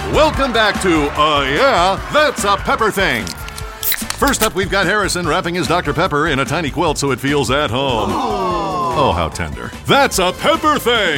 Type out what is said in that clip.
Welcome back to Yeah, That's a Pepper Thing. First up, we've got Harrison wrapping his Dr. Pepper in a tiny quilt so it feels at home. Oh, how tender. That's a Pepper Thing.